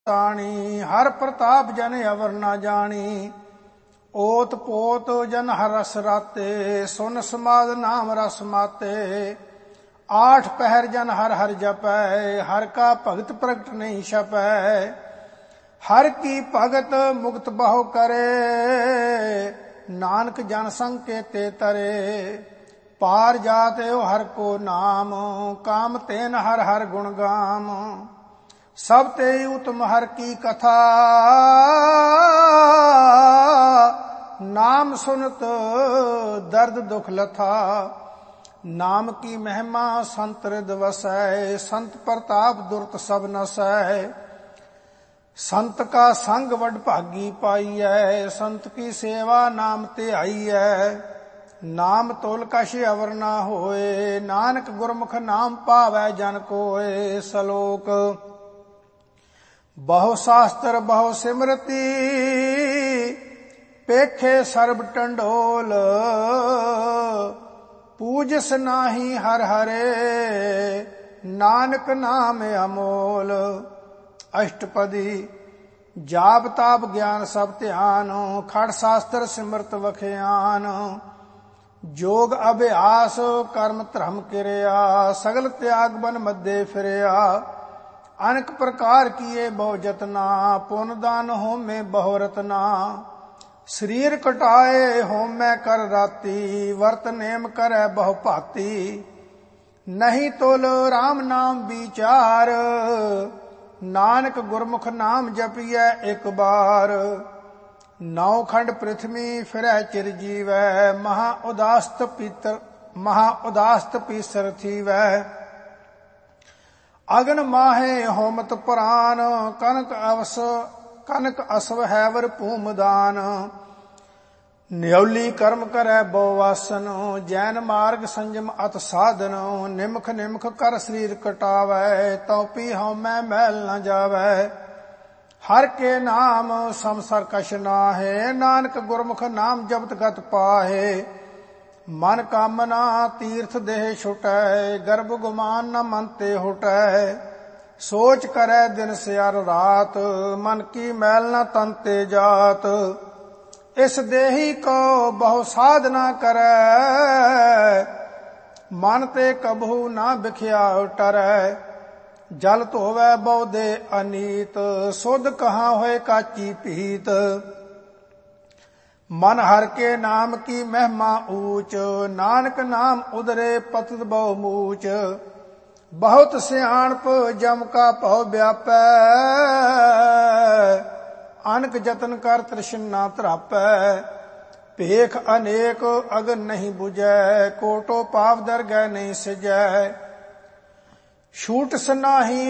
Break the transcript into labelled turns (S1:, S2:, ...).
S1: ਤਾਣੀ। ਹਰ ਪ੍ਰਤਾਪ ਜਨ ਅਵਰ ਨਾ ਜਾਣੀ। ਓਤ ਪੋਤ ਜਨ ਹਰ ਰਸ ਰਾਤੇ। ਸੁਨ ਸਮਾਦ ਨਾਮ ਰਸ ਮਾਤੇ। ਆਠ ਪਹਿਰ ਜਨ ਹਰ ਹਰ ਜਪੈ। ਹਰ ਕਾ ਭਗਤ ਪ੍ਰਗਟ ਨਹੀਂ ਛਪੈ। ਹਰ ਕੀ ਭਗਤ ਮੁਕਤ ਬਹੁ ਕਰੇ। ਨਾਨਕ ਜਨ ਸੰਗ ਕੇ ਤੇ ਤਰੇ। ਪਾਰ ਜਾਤ ਓ ਹਰ ਕੋ ਨਾਮ। ਕਾਮ ਤੇਨ ਹਰ ਹਰ ਗੁਣ ਗਾਮ। ਸਭ ਤੇ ਉਤਮ ਹਰ ਕੀ ਕਥਾ। ਨਾਮ ਸੁਨਤ ਦਰਦ ਦੁਖ ਲਥਾ। ਨਾਮ ਕੀ ਮਹਿਮਾ ਸੰਤ ਰਿਦ ਵਸੈ। ਸੰਤ ਪ੍ਰਤਾਪ ਦੁਰਤ ਸਭ ਨਸੈ। ਸੰਤ ਕਾ ਸੰਗ ਵਡ ਭਾਗੀ ਪਾਈਐ। ਸੰਤ ਕੀ ਸੇਵਾ ਨਾਮ ਤੇ ਆਈਐ। ਨਾਮ ਤੋਲ ਕਛ ਅਵਰ ਨਾ ਹੋਏ। ਨਾਨਕ ਗੁਰਮੁਖ ਨਾਮ ਪਾਵੈ ਜਨ ਕੋਏ। ਸਲੋਕ ਬਹੁ ਸ਼ਾਸਤਰ ਬਹੁ ਸਿਮਰਤੀ। ਪੇਖੇ ਸਰਬ ਟੰਡੋਲ। ਪੂਜਸ ਨਾਹੀ ਹਰ ਹਰੇ। ਨਾਨਕ ਨਾਮ ਅਮੋਲ। ਅਸ਼ਟਪਦੀ ਜਾਪ ਤਾਪ ਗਿਆਨ ਸਭ ਧਿਆਨ। ਖੜ ਸ਼ਾਸਤਰ ਸਿਮਰਤ ਵਖਿਆਨ। ਜੋਗ ਅਭਿਆਸ ਕਰਮ ਧਰਮ ਕਿਰਿਆ। ਸਗਲ ਤਿਆਗ ਬਨ ਮੱਦੇ ਫਿਰਿਆ। ਅਨੇਕ ਪ੍ਰਕਾਰ ਕੀਏ ਬਹੁ ਜਤਨਾ। ਪੁਨ ਦਾਨ ਹੋਮੇ ਬਹੁ ਰਤਨਾ। ਸਰੀਰ ਕਟਾਏ ਹੋਮੈ ਕਰ ਰਾਤੀ। ਵਰਤ ਨੇਮ ਕਰੈ ਬਹੁ ਭਾਤੀ। ਨਹੀਂ ਤੁਲ ਰਾਮ ਨਾਮ ਵਿਚਾਰ। ਨਾਨਕ ਗੁਰਮੁਖ ਨਾਮ ਜਪੀਐ ਇੱਕ ਬਾਰ। ਨੌ ਖੰਡ ਪ੍ਰਿਥਵੀ ਫਿਰੈ ਚਿਰ ਜੀਵੈ। ਮਹਾ ਉਦਾਸਤ ਪੀਸਰ ਥੀਵੈ। ਅਗਨ ਮਾਹੇ ਹੋਮਤ ਪੁਰਾਨ। ਕਨਕ ਅਸਵ ਹੈਵਰ ਭੂਮਦਾਨ। ਨਿਉਲੀ ਕਰਮ ਕਰੈ ਬਹੁ ਵਾਸਨ। ਜੈਨ ਮਾਰਗ ਸੰਜਮ ਅਤ ਸਾਧਨ। ਨਿਮਖ ਨਿਮਖ ਕਰ ਸਰੀਰ ਕਟਾਵੈ। ਤਉ ਪੀ ਹਉਮੈ ਮੈਲ ਨ ਜਾਵੈ। ਹਰ ਕੇ ਨਾਮ ਸੰਸਰ ਕਛ ਨਾਹੇ। ਨਾਨਕ ਗੁਰਮੁਖ ਨਾਮ ਜਪਤ ਗਤ ਪਾਹੇ। ਮਨ ਕਾਮਨਾ ਤੀਰਥ ਦੇਹ ਛੁਟੈ। ਗਰਭ ਗੁਮਾਨ ਨ ਮਨ ਤੇ ਹੁਟੈ। ਸੋਚ ਕਰੈ ਦਿਨ ਸਿਆਰ ਰਾਤ। ਮਨ ਕੀ ਮੈਲ ਨ ਤਨ ਤੇ ਜਾਤ। ਇਸ ਦੇਹੀ ਕੋ ਬਹੁ ਸਾਧਨਾ ਕਰੈ। ਮਨ ਤੇ ਕਬਹੂ ਨਾ ਬਿਖਿਆ ਟਰੈ। ਜਲ ਧੋਵੈ ਬਹੁ ਦੇ ਅਨੀਤ। ਸੁਧ ਕਹਾਂ ਹੋਏ ਕਾਚੀ ਭੀਤ। ਮਨ ਹਰ ਕੇ ਨਾਮ ਕੀ ਮਹਿਮਾ ਊਚ। ਨਾਨਕ ਨਾਮ ਉਦਰੇ ਪਤਿਤ ਬਹੁ ਮੂਚ। ਬਹੁਤ ਸਿਆਣਪ ਜਮ ਕਾ ਭਉ ਵਿਆਪੈ। ਅਨਕ ਜਤਨ ਕਰ ਤ੍ਰਿਸ਼ਨਾ ਧਰਾਪੈ। ਭੇਖ ਅਨੇਕ ਅਗਨ ਨਹੀਂ 부ਜੈ। ਕੋਟੋ ਪਾਪ ਦਰਗਹਿ ਨਹੀਂ ਸਿਜੈ। ਛੂਟ ਸਨਾਹੀ